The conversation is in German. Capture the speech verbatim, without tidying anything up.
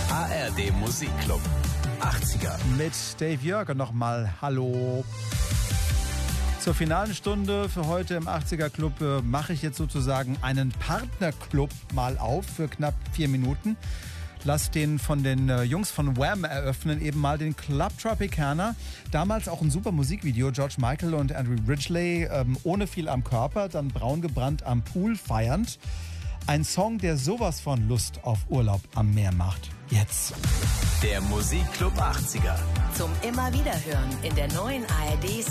A R D Musikclub achtziger. Mit Dave Jörger nochmal Hallo. Zur finalen Stunde für heute im achtziger Club äh, mache ich jetzt sozusagen einen Partnerclub mal auf für knapp vier Minuten. Lass den von den äh, Jungs von Wham eröffnen, eben mal den Club Tropicana. Damals auch ein super Musikvideo, George Michael und Andrew Ridgeley, ähm, ohne viel am Körper, dann braun gebrannt am Pool feiernd. Ein Song, der sowas von Lust auf Urlaub am Meer macht. Jetzt. Der Musikclub achtziger. Zum immer wieder hören in der neuen A R D